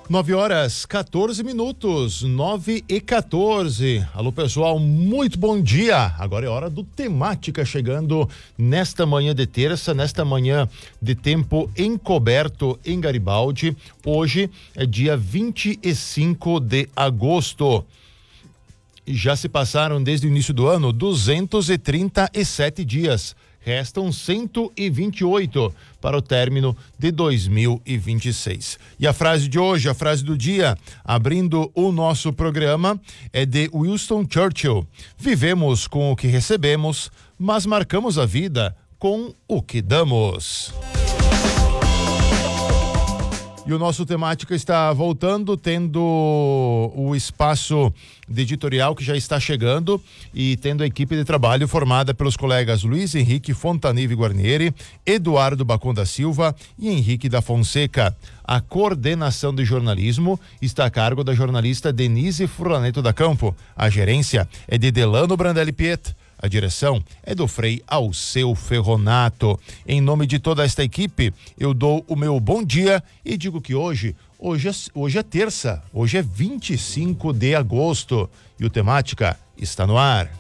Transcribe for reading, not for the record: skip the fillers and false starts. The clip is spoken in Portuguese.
9h14, 9h14. Alô, pessoal, muito bom dia. Agora é hora do Temática, chegando nesta manhã de terça, nesta manhã de tempo encoberto em Garibaldi. Hoje é dia 25 de agosto. Já se passaram desde o início do ano 237 dias. Restam 128 para o término de 2026. E a frase de hoje, a frase do dia, abrindo o nosso programa, é de Winston Churchill. Vivemos com o que recebemos, mas marcamos a vida com o que damos. E o nosso Temática está voltando, tendo o espaço de editorial que já está chegando e tendo a equipe de trabalho formada pelos colegas Luiz Henrique Fontanive Guarnieri, Eduardo Bacon da Silva e Henrique da Fonseca. A coordenação de jornalismo está a cargo da jornalista Denise Furlaneto da Campo. A gerência é de Delano Brandelli Piet. A direção é do Frei Alceu Ferronato. Em nome de toda esta equipe, eu dou o meu bom dia e digo que hoje é terça, hoje é 25 de agosto e o Temática está no ar.